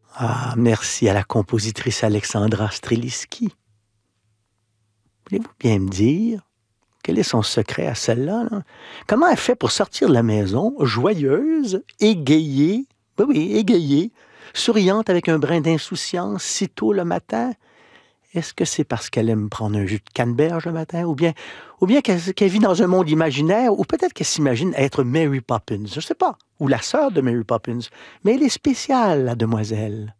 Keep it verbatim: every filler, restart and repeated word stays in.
Ah, merci à la compositrice Alexandra Streliski. Voulez-vous bien me dire quel est son secret à celle-là, là? Comment elle fait pour sortir de la maison, joyeuse, égayée, oui, oui, égayée, souriante avec un brin d'insouciance si tôt le matin? Est-ce que c'est parce qu'elle aime prendre un jus de canneberge le matin? Ou bien, ou bien qu'elle, qu'elle vit dans un monde imaginaire? Ou peut-être qu'elle s'imagine être Mary Poppins, je ne sais pas. Ou la sœur de Mary Poppins. Mais elle est spéciale, la demoiselle.